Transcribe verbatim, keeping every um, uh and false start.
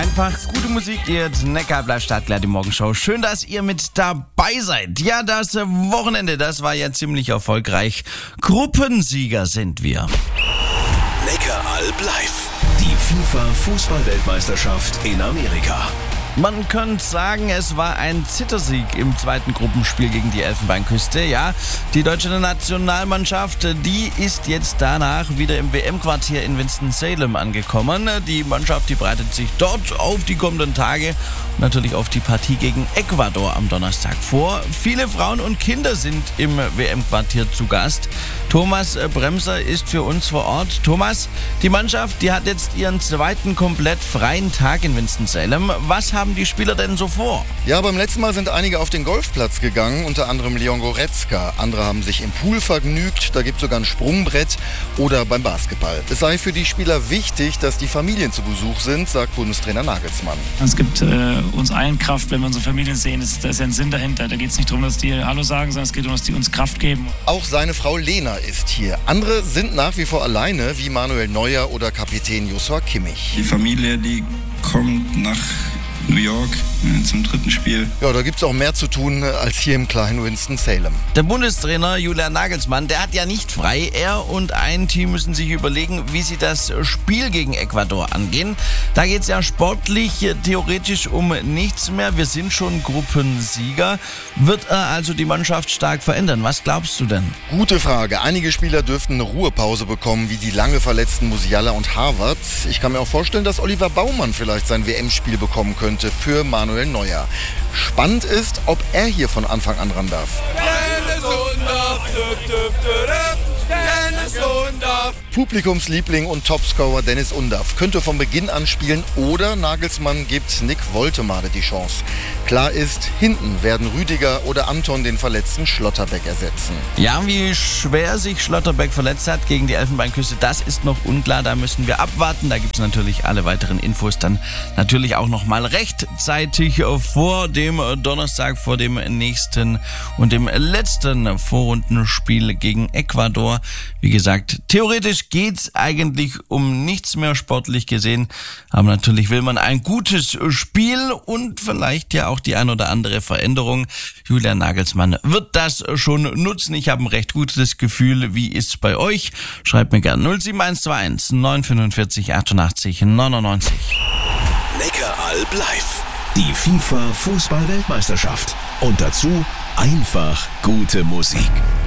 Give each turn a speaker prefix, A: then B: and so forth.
A: Einfach gute Musik, ihr Neckar bleibt startklar, die Morgenshow. Schön, dass ihr mit dabei seid. Ja, das Wochenende, das war ja ziemlich erfolgreich. Gruppensieger sind wir.
B: Neckaralb live. Die FIFA-Fußball-Weltmeisterschaft in Amerika.
A: Man könnte sagen, es war ein Zittersieg im zweiten Gruppenspiel gegen die Elfenbeinküste. Ja, die deutsche Nationalmannschaft, die ist jetzt danach wieder im W M-Quartier in Winston-Salem angekommen. Die Mannschaft, die bereitet sich dort auf die kommenden Tage und natürlich auf die Partie gegen Ecuador am Donnerstag vor. Viele Frauen und Kinder sind im W M-Quartier zu Gast. Thomas Bremser ist für uns vor Ort. Thomas, die Mannschaft, die hat jetzt ihren zweiten komplett freien Tag in Winston-Salem. Was haben die Spieler denn so vor?
C: Ja, beim letzten Mal sind einige auf den Golfplatz gegangen, unter anderem Leon Goretzka. Andere haben sich im Pool vergnügt, da gibt es sogar ein Sprungbrett oder beim Basketball. Es sei für die Spieler wichtig, dass die Familien zu Besuch sind, sagt Bundestrainer Nagelsmann.
D: Es gibt äh, uns allen Kraft, wenn wir unsere Familien sehen. Da ist ja ein Sinn dahinter. Da geht es nicht darum, dass die Hallo sagen, sondern es geht darum, dass die uns Kraft geben.
C: Auch seine Frau Lena ist hier. Andere sind nach wie vor alleine, wie Manuel Neuer oder Kapitän Joshua Kimmich.
E: Die Familie, die kommt nach New York äh, zum dritten Spiel.
C: Ja, da gibt es auch mehr zu tun als hier im kleinen Winston-Salem.
A: Der Bundestrainer Julian Nagelsmann, der hat ja nicht frei. Er und ein Team müssen sich überlegen, wie sie das Spiel gegen Ecuador angehen. Da geht es ja sportlich theoretisch um nichts mehr. Wir sind schon Gruppensieger. Wird er also die Mannschaft stark verändern? Was glaubst du denn?
C: Gute Frage. Einige Spieler dürften eine Ruhepause bekommen, wie die lange verletzten Musiala und Harvard. Ich kann mir auch vorstellen, dass Oliver Baumann vielleicht sein W M-Spiel bekommen könnte für Manuel Neuer. Spannend ist, ob er hier von Anfang an ran darf. Publikumsliebling und Topscorer Dennis Undaff könnte von Beginn an spielen oder Nagelsmann gibt Nick Woltemade die Chance. Klar ist, hinten werden Rüdiger oder Anton den verletzten Schlotterbeck ersetzen.
A: Ja, wie schwer sich Schlotterbeck verletzt hat gegen die Elfenbeinküste, das ist noch unklar. Da müssen wir abwarten. Da gibt es natürlich alle weiteren Infos dann natürlich auch noch mal rechtzeitig vor dem Donnerstag, vor dem nächsten und dem letzten Vorrundenspiel gegen Ecuador. Wie gesagt, theoretisch geht's eigentlich um nichts mehr sportlich gesehen, aber natürlich will man ein gutes Spiel und vielleicht ja auch die ein oder andere Veränderung. Julian Nagelsmann wird das schon nutzen. Ich habe ein recht gutes Gefühl. Wie ist's bei euch? Schreibt mir gerne null sieben eins zwei eins neun fünfundvierzig achtundachtzig neunundneunzig.
B: Neckaralb live. Die FIFA-Fußball-Weltmeisterschaft. Und dazu einfach gute Musik.